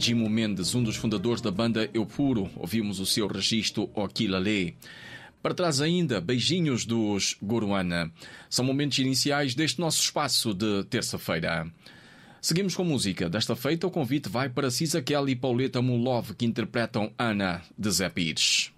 Jimo Mendes, um dos fundadores da banda Eu Puro. Ouvimos o seu registro Oquilale. Para trás ainda, Beijinhos dos Goruana. São momentos iniciais deste nosso espaço de terça-feira. Seguimos com música. Desta feita, o convite vai para Cisa Kelly e Pauleta Mulov, que interpretam Ana, de Zé Pires.